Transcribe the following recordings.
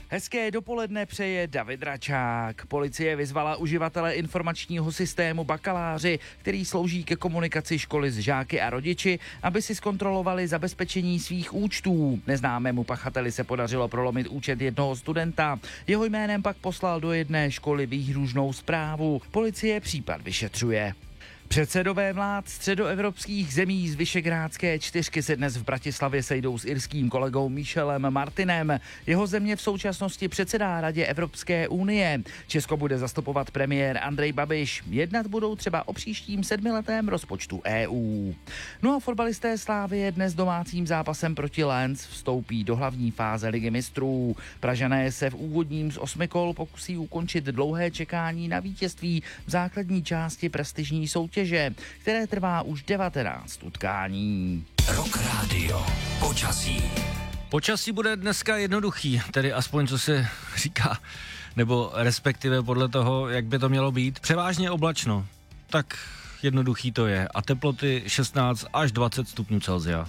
Hezké dopoledne přeje David Račák. Policie vyzvala uživatele informačního systému Bakaláři, který slouží ke komunikaci školy s žáky a rodiči, aby si zkontrolovali zabezpečení svých účtů. Neznámému pachateli se podařilo prolomit účet jednoho studenta. Jeho jménem pak poslal do jedné školy výhružnou zprávu. Policie případ vyšetřuje. Předsedové vlád středoevropských zemí z Visegrádské čtyřky se dnes v Bratislavě sejdou s irským kolegou Michelem Martinem. Jeho země v současnosti předsedá Radě Evropské unie. Česko bude zastupovat premiér Andrej Babiš. Jednat budou třeba o příštím 7letém rozpočtu EU. No a fotbalisté Slavie dnes domácím zápasem proti Lens vstoupí do hlavní fáze Ligy mistrů. Pražané se v úvodním z 8 kol pokusí ukončit dlouhé čekání na vítězství v základní části prestižní soutěže, které trvá už 19 utkání. Rock Radio. Počasí. Počasí bude dneska jednoduchý, tedy aspoň co se říká, nebo respektive podle toho, jak by to mělo být. Převážně oblačno, tak jednoduchý to je. A teploty 16 až 20 stupňů Celsia.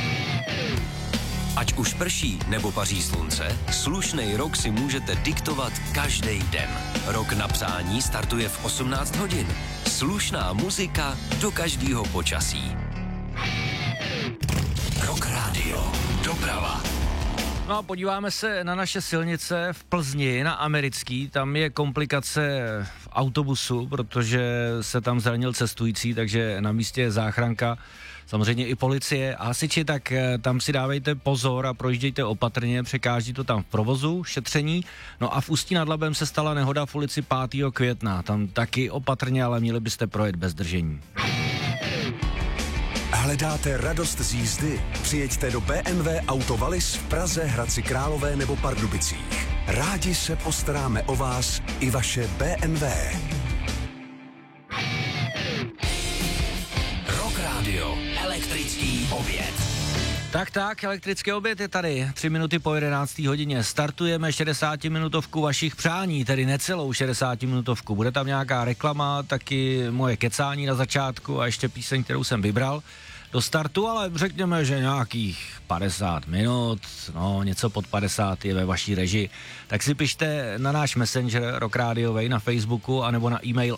Ať už prší nebo paří slunce, slušnej rok si můžete diktovat každý den. Rok na přání startuje v 18 hodin. Slušná muzika do každého počasí. Rock Radio. Doprava. No a podíváme se na naše silnice v Plzni, na Americký. Tam je komplikace v autobusu, protože se tam zranil cestující, takže na místě je záchranka. Samozřejmě i policie a hasiči, tak tam si dávejte pozor a projíždějte opatrně, překáží to tam v provozu, šetření. No a v Ústí nad Labem se stala nehoda v ulici 5. května. Tam taky opatrně, ale měli byste projet bez držení. Hledáte radost z jízdy? Přijeďte do BMW Auto Wallis v Praze, Hradci Králové nebo Pardubicích. Rádi se postaráme o vás i vaše BMW. Rock Radio. Elektrický oběd. Tak, elektrický oběd je tady. 3 minuty po 11. hodině. Startujeme 60-minutovku vašich přání, tedy necelou 60-minutovku. Bude tam nějaká reklama, taky moje kecání na začátku a ještě píseň, kterou jsem vybral do startu, ale řekněme, že nějakých 50 minut, no něco pod 50 je ve vaší režii. Tak si pište na náš Messenger Rock Radio Way na Facebooku anebo na e-mail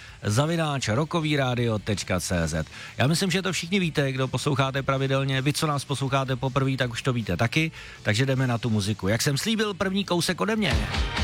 obed@rockovyradio.cz. Já myslím, že to všichni víte, kdo posloucháte pravidelně. Vy, co nás posloucháte poprvé, tak už to víte taky. Takže jdeme na tu muziku. Jak jsem slíbil, první kousek ode mě.